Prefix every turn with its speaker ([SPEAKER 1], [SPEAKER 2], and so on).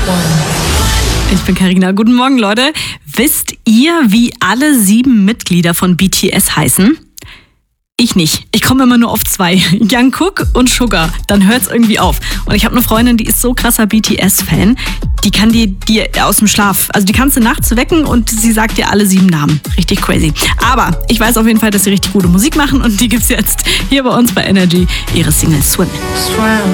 [SPEAKER 1] Ich bin Carina. Guten Morgen, Leute. Wisst ihr, wie alle 7 Mitglieder von BTS heißen? Ich nicht. Ich komme immer nur auf 2. Jungkook und Suga. Dann hört's irgendwie auf. Und ich habe eine Freundin, die ist so krasser BTS-Fan. Die kann dir aus dem Schlaf, also die kannst du nachts wecken und sie sagt dir alle 7 Namen. Richtig crazy. Aber ich weiß auf jeden Fall, dass sie richtig gute Musik machen und die gibt's jetzt hier bei uns bei Energy, ihre Single Swim.